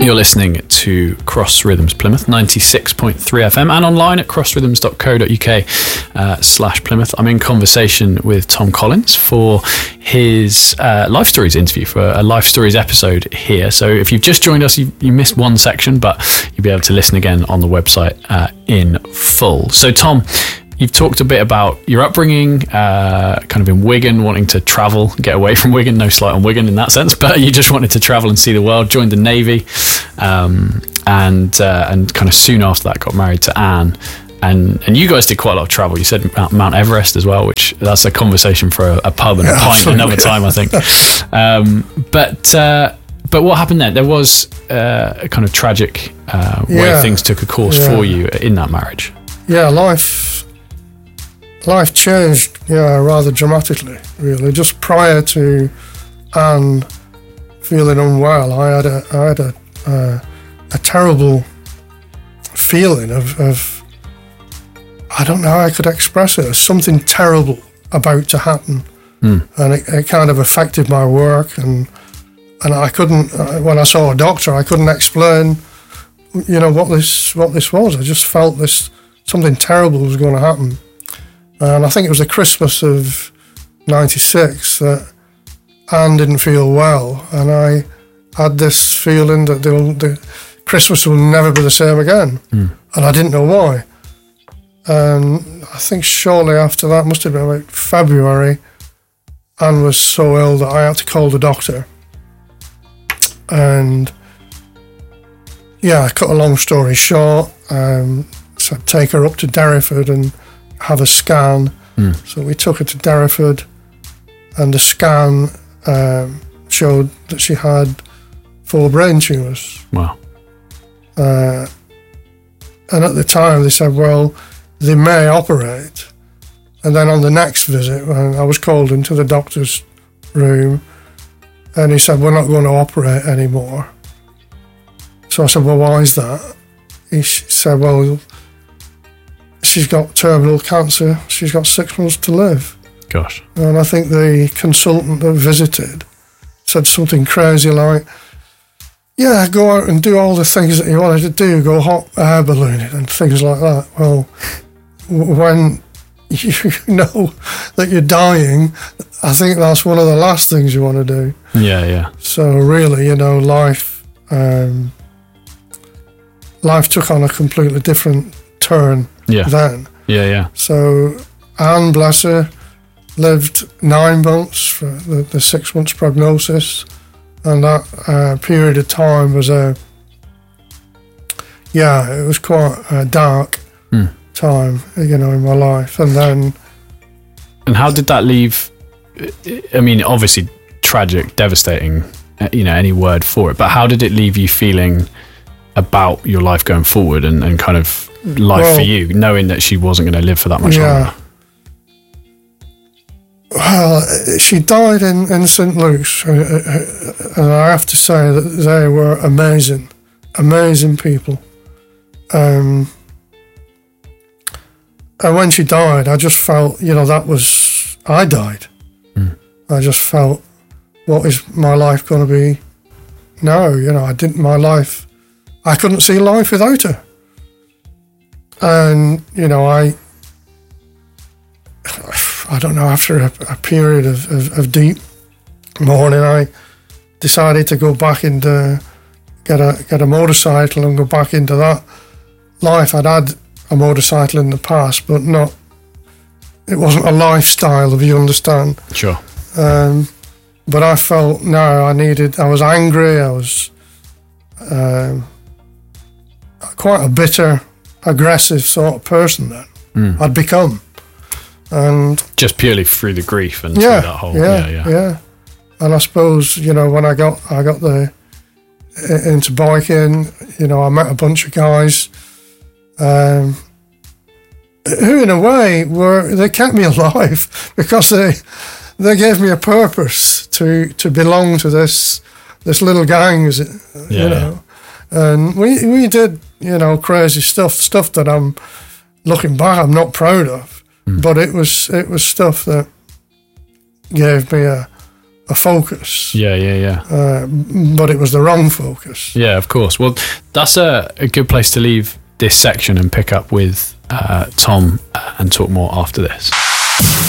You're listening to Cross Rhythms Plymouth, 96.3 FM, and online at crossrhythms.co.uk/Plymouth. I'm in conversation with Tom Collins for his Life Stories interview, for a Life Stories episode here. So if you've just joined us, you missed one section, but you'll be able to listen again on the website in full. So Tom, you've talked a bit about your upbringing, kind of in Wigan, wanting to travel, get away from Wigan. No slight on Wigan in that sense, but you just wanted to travel and see the world. Joined the Navy, and kind of soon after that got married to Anne. And you guys did quite a lot of travel. You said Mount Everest as well, which that's a conversation for a pub and a pint another time, I think. But what happened there? There was a kind of tragic way things took a course for you in that marriage. Yeah, life changed, rather dramatically, really. Just prior to Anne feeling unwell, I had a terrible feeling of I don't know how I could express it. There's something terrible about to happen, and it kind of affected my work, and I couldn't. When I saw a doctor, I couldn't explain, what this was. I just felt something terrible was going to happen. And I think it was the Christmas of '96 that Anne didn't feel well, and I had this feeling that the Christmas will never be the same again, and I didn't know why. And I think shortly after that, must have been about February, Anne was so ill that I had to call the doctor. And I cut a long story short, so I'd take her up to Derriford and have a scan. So we took her to Derriford, and the scan showed that she had 4 brain tumours. Wow. And at the time they said, well, they may operate. And then on the next visit, when I was called into the doctor's room, and he said, we're not going to operate anymore. So I said, well, why is that? He said, well, she's got terminal cancer. She's got 6 months to live. Gosh. And I think the consultant that visited said something crazy like, go out and do all the things that you wanted to do, go hot air ballooning and things like that. Well, when you know that you're dying, I think that's one of the last things you want to do. Yeah. So really, life took on a completely different turn then. Yeah. So Anne, bless her, lived 9 months for the 6 months prognosis, and that period of time was it was quite a dark time, in my life. And how did that leave? I mean, obviously tragic, devastating, any word for it, but how did it leave you feeling about your life going forward and kind of life for you, knowing that she wasn't going to live for that much longer? Well, she died in St. Luke's, and I have to say that they were amazing people. And when she died, I just felt, I died. I just felt, what is my life going to be now? I couldn't see life without her. And, I don't know, after a period of deep mourning, I decided to go back into, get a motorcycle and go back into that life. I'd had a motorcycle in the past, but it wasn't a lifestyle, if you understand. Sure. But I felt, I was angry, I was quite a bitter, aggressive sort of person then. I'd become. And just purely through the grief and through that whole yeah. And I suppose when I got into biking, I met a bunch of guys who in a way they kept me alive because they gave me a purpose to belong to this little gang, and we did crazy stuff that I'm looking back I'm not proud of. But it was stuff that gave me a a focus. Yeah. But it was the wrong focus. Yeah, of course. Well, that's a good place to leave this section and pick up with Tom and talk more after this.